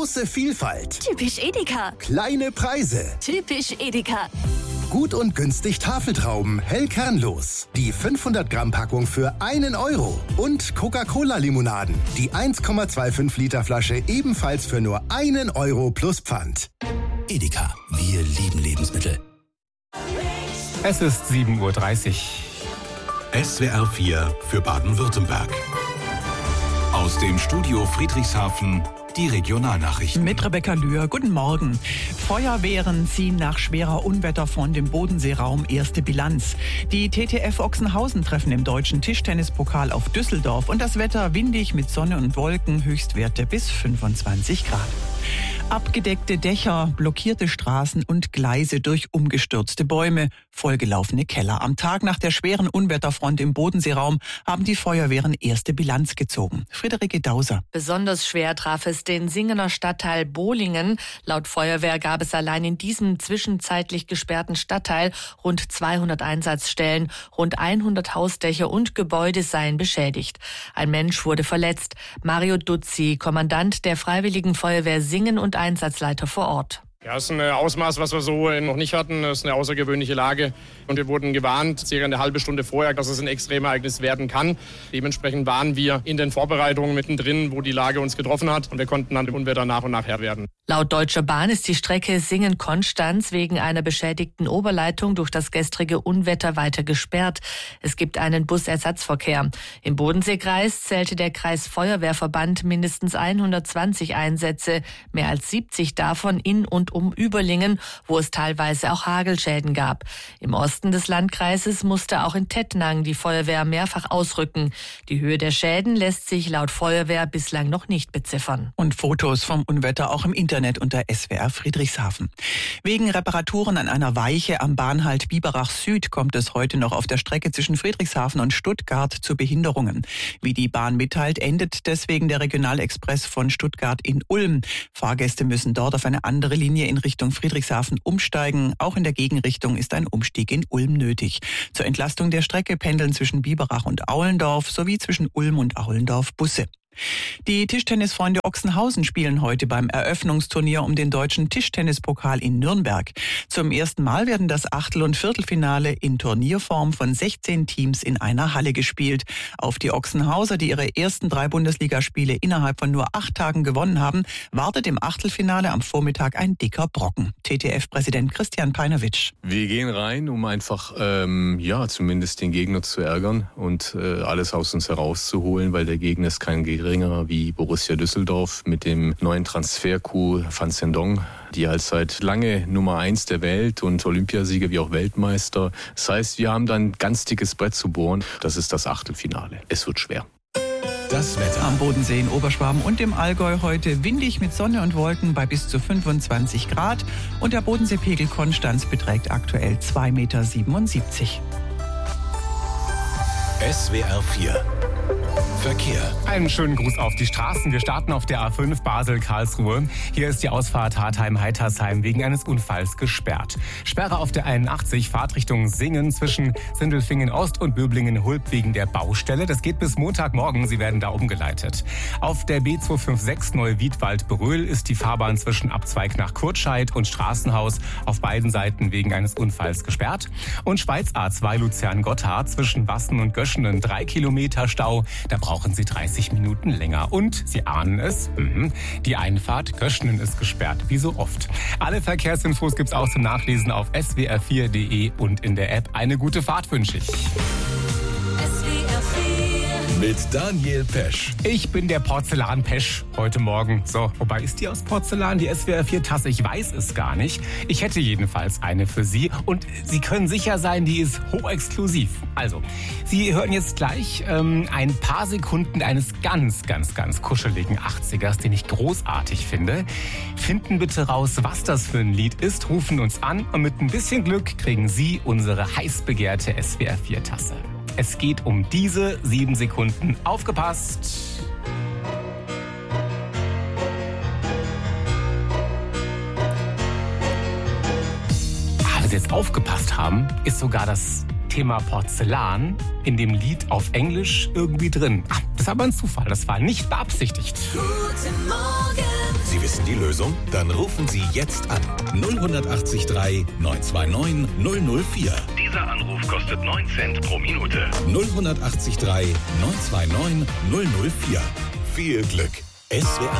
Große Vielfalt. Typisch Edeka. Kleine Preise. Typisch Edeka. Gut und günstig Tafeltrauben, hell kernlos. Die 500 Gramm Packung für 1 Euro. Und Coca-Cola-Limonaden. Die 1,25 Liter Flasche ebenfalls für nur 1 Euro plus Pfand. Edeka, wir lieben Lebensmittel. Es ist 7:30 Uhr. SWR 4 für Baden-Württemberg. Aus dem Studio Friedrichshafen die Regionalnachrichten. Mit Rebecca Lühr, guten Morgen. Feuerwehren ziehen nach schwerer Unwetterfront im Bodenseeraum erste Bilanz. Die TTF Ochsenhausen treffen im deutschen Tischtennispokal auf Düsseldorf. Und das Wetter windig mit Sonne und Wolken, Höchstwerte bis 25 Grad. Abgedeckte Dächer, blockierte Straßen und Gleise durch umgestürzte Bäume, vollgelaufene Keller. Am Tag nach der schweren Unwetterfront im Bodenseeraum haben die Feuerwehren erste Bilanz gezogen. Friederike Dauser. Besonders schwer traf es den Singener Stadtteil Bohlingen. Laut Feuerwehr gab es allein in diesem zwischenzeitlich gesperrten Stadtteil rund 200 Einsatzstellen. Rund 100 Hausdächer und Gebäude seien beschädigt. Ein Mensch wurde verletzt. Mario Duzzi, Kommandant der Freiwilligen Feuerwehr Singen und Einsatzleiter vor Ort. Ja, es ist ein Ausmaß, was wir so noch nicht hatten. Es ist eine außergewöhnliche Lage. Und wir wurden gewarnt, circa eine halbe Stunde vorher, dass es ein Extremereignis werden kann. Dementsprechend waren wir in den Vorbereitungen mittendrin, wo die Lage uns getroffen hat. Und wir konnten dann dem Unwetter nach und nach Herr werden. Laut Deutscher Bahn ist die Strecke Singen-Konstanz wegen einer beschädigten Oberleitung durch das gestrige Unwetter weiter gesperrt. Es gibt einen Busersatzverkehr. Im Bodenseekreis zählte der Kreisfeuerwehrverband mindestens 120 Einsätze, mehr als 70 davon in und um Überlingen, wo es teilweise auch Hagelschäden gab. Im Osten des Landkreises musste auch in Tettnang die Feuerwehr mehrfach ausrücken. Die Höhe der Schäden lässt sich laut Feuerwehr bislang noch nicht beziffern. Und Fotos vom Unwetter auch im Internet unter SWR Friedrichshafen. Wegen Reparaturen an einer Weiche am Bahnhalt Biberach Süd kommt es heute noch auf der Strecke zwischen Friedrichshafen und Stuttgart zu Behinderungen. Wie die Bahn mitteilt, endet deswegen der Regionalexpress von Stuttgart in Ulm. Fahrgäste müssen dort auf eine andere Linie in Richtung Friedrichshafen umsteigen. Auch in der Gegenrichtung ist ein Umstieg in Ulm nötig. Zur Entlastung der Strecke pendeln zwischen Biberach und Aulendorf sowie zwischen Ulm und Aulendorf Busse. Die Tischtennisfreunde Ochsenhausen spielen heute beim Eröffnungsturnier um den deutschen Tischtennispokal in Nürnberg. Zum ersten Mal werden das Achtel- und Viertelfinale in Turnierform von 16 Teams in einer Halle gespielt. Auf die Ochsenhauser, die ihre ersten 3 Bundesligaspiele innerhalb von nur 8 Tagen gewonnen haben, wartet im Achtelfinale am Vormittag ein dicker Brocken. TTF-Präsident Christian Peinowitsch. Wir gehen rein, um einfach zumindest den Gegner zu ärgern und alles aus uns herauszuholen, weil der Gegner ist kein Gegner wie Borussia Düsseldorf mit dem neuen Transfer-Coup Van Sendong, die halt seit lange Nummer 1 der Welt und Olympiasieger wie auch Weltmeister. Das heißt, wir haben dann ein ganz dickes Brett zu bohren. Das ist das Achtelfinale. Es wird schwer. Das Wetter. Am Bodensee in Oberschwaben und im Allgäu heute windig mit Sonne und Wolken bei bis zu 25 Grad. Und der Bodenseepegel Konstanz beträgt aktuell 2,77 Meter. SWR 4 Verkehr. Einen schönen Gruß auf die Straßen. Wir starten auf der A5 Basel-Karlsruhe. Hier ist die Ausfahrt Hartheim-Heitersheim wegen eines Unfalls gesperrt. Sperre auf der 81 Fahrtrichtung Singen zwischen Sindelfingen-Ost und Böblingen-Hulb wegen der Baustelle. Das geht bis Montagmorgen. Sie werden da umgeleitet. Auf der B256 Neuwiedwald-Bröl ist die Fahrbahn zwischen Abzweig nach Kurtscheid und Straßenhaus auf beiden Seiten wegen eines Unfalls gesperrt. Und Schweiz A2 Luzern-Gotthard zwischen Wassen und Göschenen 3 Kilometer Stau. Da brauchen Sie 30 Minuten länger. Und, Sie ahnen es, die Einfahrt Göschenen ist gesperrt, wie so oft. Alle Verkehrsinfos gibt's auch zum Nachlesen auf swr4.de und in der App. Eine gute Fahrt wünsche ich. Mit Daniel Pesch. Ich bin der Porzellan-Pesch heute Morgen. So, wobei ist die aus Porzellan, die SWR4-Tasse? Ich weiß es gar nicht. Ich hätte jedenfalls eine für Sie und Sie können sicher sein, die ist hochexklusiv. Also, Sie hören jetzt gleich ein paar Sekunden eines ganz kuscheligen 80ers, den ich großartig finde. Finden bitte raus, was das für ein Lied ist, rufen uns an und mit ein bisschen Glück kriegen Sie unsere heiß begehrte SWR4-Tasse. Es geht um diese 7 Sekunden. Aufgepasst! Wenn Sie jetzt aufgepasst haben, ist sogar das Thema Porzellan in dem Lied auf Englisch irgendwie drin. Das ist aber ein Zufall, das war nicht beabsichtigt. Guten Morgen Sie wissen die Lösung? Dann rufen Sie jetzt an. 0183 929 004. Dieser Anruf kostet 9 Cent pro Minute. 0183 929 004. Viel Glück. SWR